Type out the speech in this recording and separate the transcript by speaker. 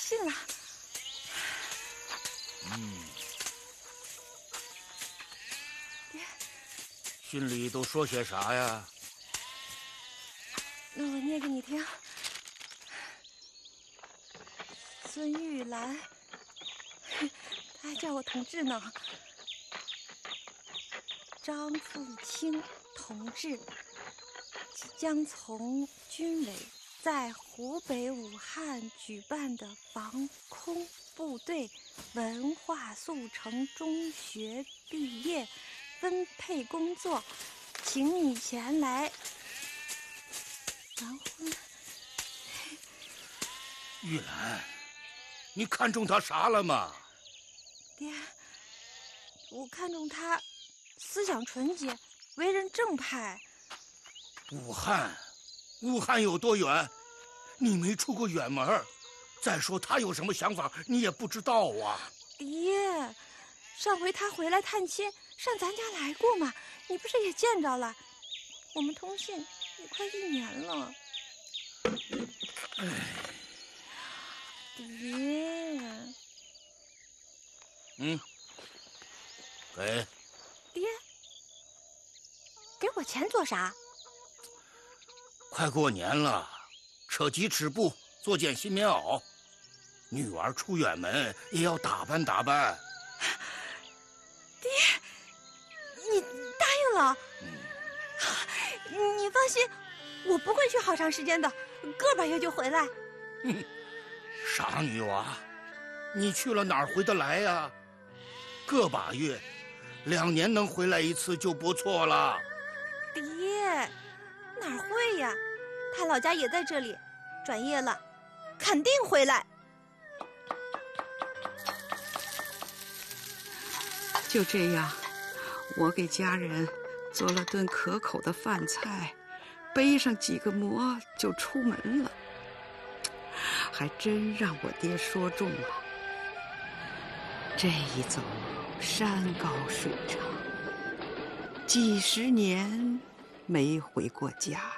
Speaker 1: 信了。爹，
Speaker 2: 信里都说些啥呀？
Speaker 1: 那我念给你听。孙玉兰，他还叫我同志呢。张富清同志即将从军委在湖北武汉举办的防空部队文化速成中学毕业分配工作，请你前来完婚。
Speaker 2: 玉兰，你看中他啥了吗？
Speaker 1: 爹，我看中他思想纯洁，为人正派。
Speaker 2: 武汉有多远？你没出过远门。再说他有什么想法，你也不知道啊。
Speaker 1: 爹，上回他回来探亲，上咱家来过嘛，你不是也见着了？我们通信也快1年了。爹。
Speaker 2: 给。
Speaker 1: 爹，给我钱做啥？
Speaker 2: 快过年了，扯几尺布，做件新棉袄。女儿出远门也要打扮打扮。
Speaker 1: 爹，你答应了？你放心，我不会去好长时间的，个把月就回来。
Speaker 2: 傻女娃，你去了哪儿回得来呀？个把月，2年能回来一次就不错了。
Speaker 1: 爹，哪儿会呀？他老家也在这里，转业了，肯定回来。
Speaker 3: 就这样，我给家人做了顿可口的饭菜，背上几个馍就出门了。还真让我爹说中了，这一走山高水长，几10年没回过家。